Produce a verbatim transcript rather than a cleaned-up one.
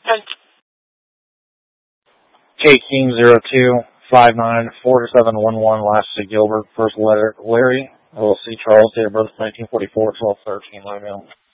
K King zero two five nine four seven one one, last to Gilbert, first letter Larry, L L C Charles, date of birth nineteen forty-four, twelve thirteen, Louisville.